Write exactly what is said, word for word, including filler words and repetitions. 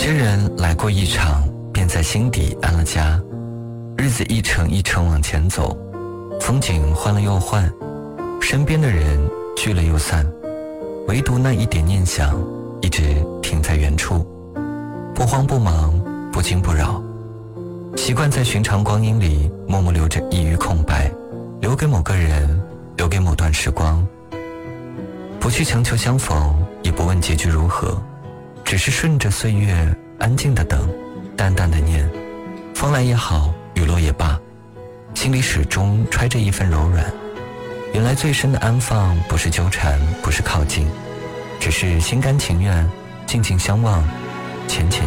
些人来过一场，便在心底安了家。日子一程一程往前走，风景换了又换，身边的人聚了又散，唯独那一点念想一直停在原处，不慌不忙，不惊不扰，习惯在寻常光阴里默默留着一隅空白，留给某个人，留给某段时光。不去强求相逢，也不问结局如何，只是顺着岁月安静的等，淡淡的念，风来也好，雨落也罢，心里始终揣着一份柔软。原来最深的安放不是纠缠，不是靠近，只是心甘情愿，静静相望，浅浅